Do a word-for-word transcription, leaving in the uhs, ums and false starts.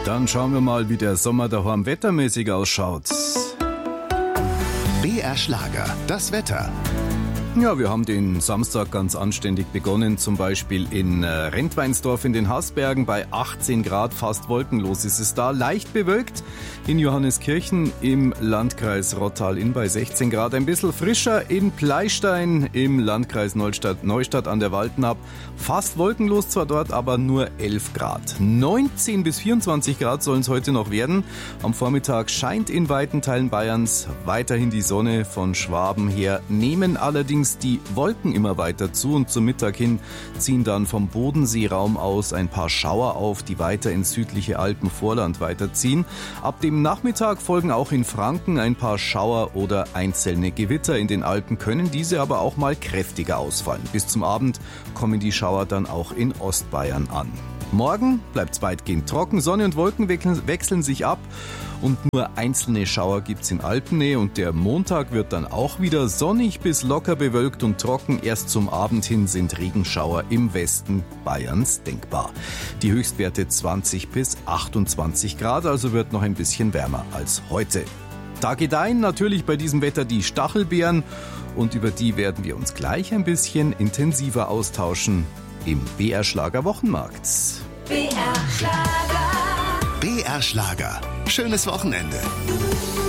Dann schauen wir mal, wie der Sommer daheim wettermäßig ausschaut. B R Schlager, das Wetter. Ja, wir haben den Samstag ganz anständig begonnen, zum Beispiel in äh, Rentweinsdorf in den Haßbergen bei achtzehn Grad, fast wolkenlos ist es da, leicht bewölkt. In Johanneskirchen im Landkreis Rottal-Inn bei sechzehn Grad, ein bisschen frischer in Pleistein im Landkreis Neustadt, Neustadt an der Waldnab. Fast wolkenlos zwar dort, aber nur elf Grad. neunzehn bis vierundzwanzig Grad sollen es heute noch werden. Am Vormittag scheint in weiten Teilen Bayerns weiterhin die Sonne. Von Schwaben her nehmen allerdings die Wolken immer weiter zu und zum Mittag hin ziehen dann vom Bodenseeraum aus ein paar Schauer auf, die weiter ins südliche Alpenvorland weiterziehen. Ab dem Nachmittag folgen auch in Franken ein paar Schauer oder einzelne Gewitter. In den Alpen können diese aber auch mal kräftiger ausfallen. Bis zum Abend kommen die Schauer dann auch in Ostbayern an. Morgen bleibt es weitgehend trocken, Sonne und Wolken wechseln sich ab und nur einzelne Schauer gibt's in Alpennähe und der Montag wird dann auch wieder sonnig bis locker bewölkt und trocken. Erst zum Abend hin sind Regenschauer im Westen Bayerns denkbar. Die Höchstwerte zwanzig bis achtundzwanzig Grad, also wird noch ein bisschen wärmer als heute. Da gedeihen natürlich bei diesem Wetter die Stachelbeeren und über die werden wir uns gleich ein bisschen intensiver austauschen im B R Schlager Wochenmarkt. B R Schlager. B R Schlager. Schönes Wochenende.